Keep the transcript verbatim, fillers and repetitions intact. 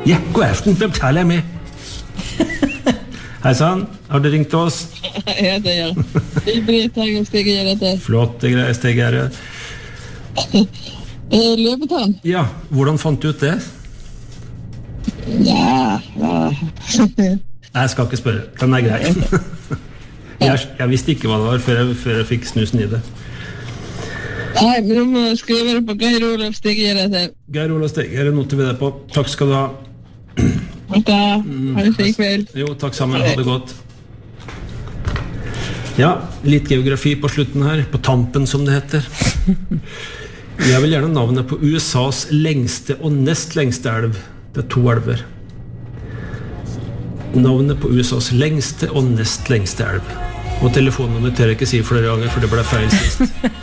Ja, god aften, hvem taler jeg med? Hei sann, har du ringt oss? Ja, det gjør jeg. Det er Britt her, og Stig gjør dette. Flott, det greier Stig her. Løpetann? Ja, hvordan fant du ut det? Ja, ja. Nei, jeg skal ikke spørre, den er grei. jeg, jeg visste ikke hva det var før jeg, før jeg fikk snusen i det. Nei, men du må skrive det på Geir Olav Stig gjør dette. Geir Olav Stig, er det noe til vi det på? Takk skal du ha. Da, ha det fin kveld. Jo, takk sammen, ha det godt. Ja, litt geografi på slutten her, på tampen som det heter. Jeg vil gjerne navnet på U S A's lengste og nest lengste elv. Det er to elver. Navnet på U S A's lengste og nest lengste elv. Og telefonnummer tør jeg ikke si flere ganger, for det ble feil sist.